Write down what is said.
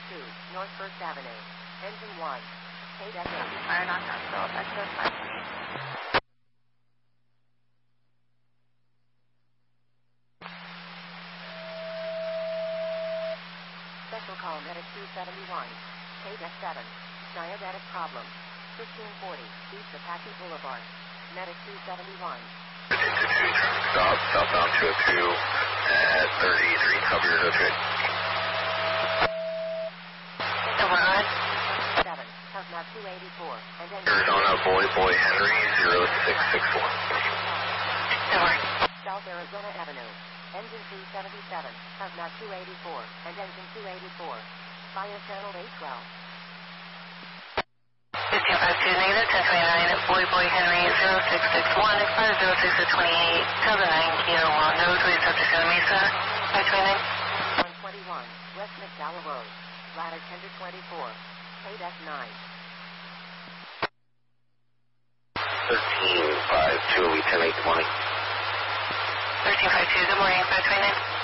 North 1st Avenue. Engine 1. KDEC 8. Fire not control. Access 5. Special call Medic 271. KDEC 7. Diabetic problem. 1540 East Apache Boulevard. Medic 271. Stop, southbound 202 at 33, cover your note. Override. 7, Hazmat 284, and then Arizona, Boy Henry, 0661. Override. South Arizona Avenue. Engine 277, Hazmat 284, and engine 284. Via channel 812. 1552 negative, 1029 at Boy Henry, 0661, expire 06 at 28, cover 9 Kilo Long Node, reach up to Santa Mesa, 529. 121, West McDowell Road. Ladder 10 to 24. KDEC 9. 1352, we 10-8, good morning. 1352, good morning, 529.